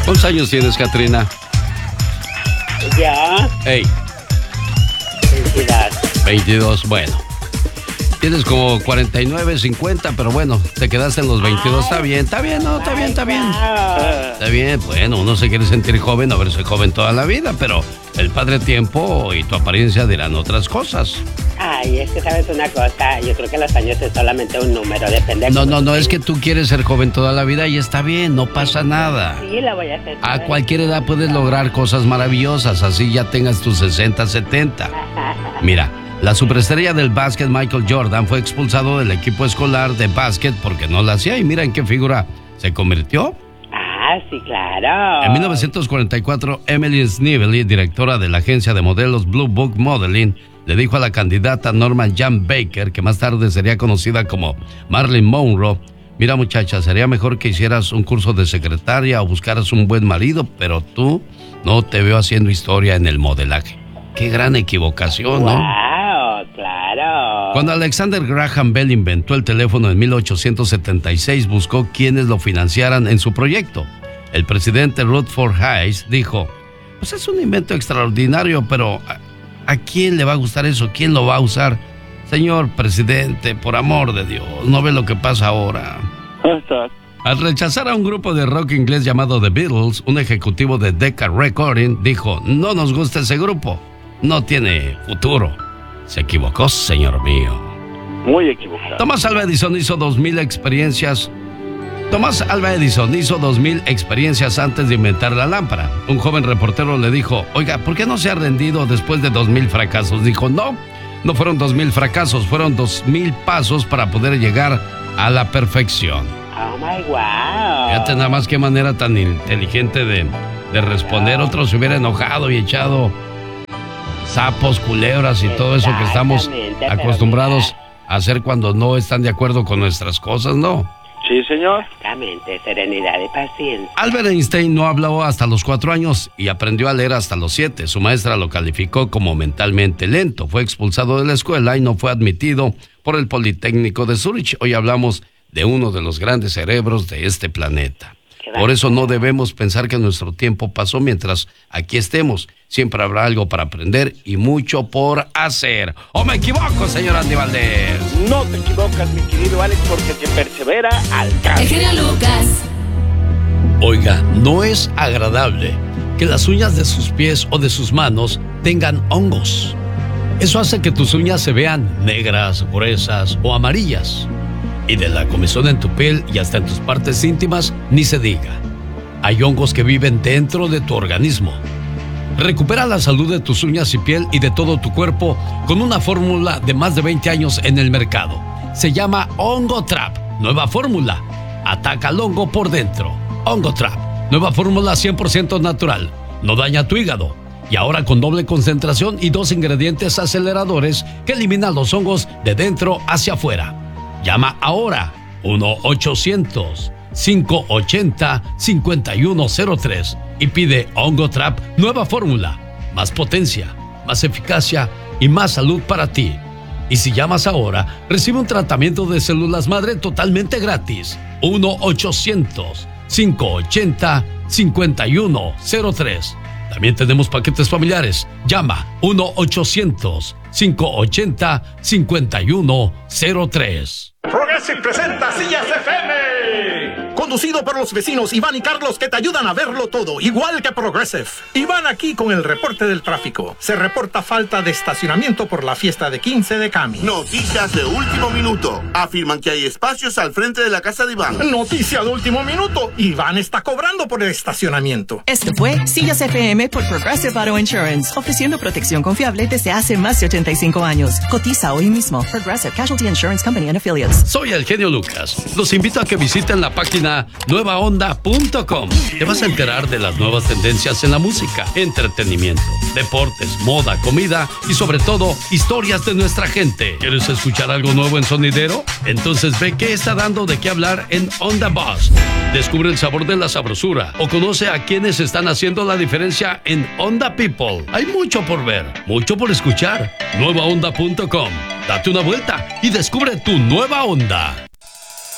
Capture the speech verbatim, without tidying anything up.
¿Cuántos años tienes, Katrina? Ya. Hey. veintidós. veintidós, bueno. Tienes como cuarenta y nueve, cincuenta, pero bueno, te quedaste en los veintidós. Está bien, está bien, no, está bien, está bien. Está bien, bueno, uno se quiere sentir joven o verse joven toda la vida, pero el padre tiempo y tu apariencia dirán otras cosas. Ay, es que sabes una cosa, yo creo que los años es solamente un número, depende de... No, no, no, es que tú quieres ser joven toda la vida y está bien, no pasa nada. Sí, lo voy a hacer. A cualquier edad puedes lograr cosas maravillosas, así ya tengas tus sesenta, setenta. Mira, la superestrella del básquet Michael Jordan fue expulsado del equipo escolar de básquet porque no la hacía y mira en qué figura se convirtió. Ah, sí, claro. En mil novecientos cuarenta y cuatro, Emily Snively, directora de la agencia de modelos Blue Book Modeling, le dijo a la candidata Norma Jean Baker, que más tarde sería conocida como Marilyn Monroe: mira, muchacha, sería mejor que hicieras un curso de secretaria o buscaras un buen marido, pero tú no te veo haciendo historia en el modelaje. Qué gran equivocación, ¿no? Wow, claro. Cuando Alexander Graham Bell inventó el teléfono en mil ochocientos setenta y seis, buscó quienes lo financiaran en su proyecto. El presidente Rutherford Hayes dijo: pues es un invento extraordinario, pero ¿a, ¿a quién le va a gustar eso? ¿Quién lo va a usar? Señor presidente, por amor de Dios, ¿no ve lo que pasa ahora? Al rechazar a un grupo de rock inglés llamado The Beatles, un ejecutivo de Decca Recording dijo: no nos gusta ese grupo, no tiene futuro. Se equivocó, señor mío. Muy equivocado. Thomas Alva Edison hizo dos mil experiencias. Thomas Alva Edison hizo dos mil experiencias antes de inventar la lámpara. Un joven reportero le dijo: oiga, ¿por qué no se ha rendido después de dos mil fracasos? Dijo: no, no fueron dos mil fracasos, fueron dos mil pasos para poder llegar a la perfección. Oh my wow. Fíjate nada más qué manera tan inteligente de, de responder. Otro se hubiera enojado y echado sapos, culebras y todo eso que estamos acostumbrados a hacer cuando no están de acuerdo con nuestras cosas, ¿no? Sí, señor. Exactamente, serenidad y paciencia. Albert Einstein no habló hasta los cuatro años y aprendió a leer hasta los siete. Su maestra lo calificó como mentalmente lento. Fue expulsado de la escuela y no fue admitido por el Politécnico de Zúrich. Hoy hablamos de uno de los grandes cerebros de este planeta. Por eso no debemos pensar que nuestro tiempo pasó mientras aquí estemos. Siempre habrá algo para aprender y mucho por hacer. ¿O me equivoco, señor Andy Valdés? No te equivocas, mi querido Alex, porque quien persevera alcanza. El genio Lucas. Oiga, no es agradable que las uñas de sus pies o de sus manos tengan hongos. Eso hace que tus uñas se vean negras, gruesas o amarillas. Y de la comezón en tu piel y hasta en tus partes íntimas, ni se diga. Hay hongos que viven dentro de tu organismo. Recupera la salud de tus uñas y piel y de todo tu cuerpo con una fórmula de más de veinte años en el mercado. Se llama Hongo Trap. Nueva fórmula. Ataca al hongo por dentro. Hongo Trap. Nueva fórmula cien por ciento natural. No daña tu hígado. Y ahora con doble concentración y dos ingredientes aceleradores que eliminan los hongos de dentro hacia afuera. Llama ahora uno ochocientos, cinco ochenta, cincuenta y uno cero tres y pide Hongo Trap nueva fórmula. Más potencia, más eficacia y más salud para ti. Y si llamas ahora, recibe un tratamiento de células madre totalmente gratis. uno ochocientos, cinco ochenta, cincuenta y uno cero tres. También tenemos paquetes familiares. Llama uno ochocientos, cinco ochenta, cincuenta y uno cero tres. Progressive presenta Sillas F M. Conducido por los vecinos Iván y Carlos, que te ayudan a verlo todo, igual que Progressive. Iván aquí con el reporte del tráfico. Se reporta falta de estacionamiento por la fiesta de quince de Cami. Noticias de último minuto. Afirman que hay espacios al frente de la casa de Iván. Noticia de último minuto. Iván está cobrando por el estacionamiento. Esto fue Sillas F M por Progressive Auto Insurance, ofreciendo protección confiable desde hace más de ochenta y cinco años. Cotiza hoy mismo. Progressive Casualty Insurance Company and Affiliates. Soy el genio Lucas. Los invito a que visiten la página nueva onda punto com. Te vas a enterar de las nuevas tendencias en la música, entretenimiento, deportes, moda, comida y sobre todo historias de nuestra gente. ¿Quieres escuchar algo nuevo en sonidero? Entonces ve qué está dando de qué hablar en Onda Buzz. Descubre el sabor de la sabrosura o conoce a quienes están haciendo la diferencia en Onda People. Hay mucho por ver, mucho por escuchar. nueva onda punto com. Date una vuelta y descubre tu nueva onda.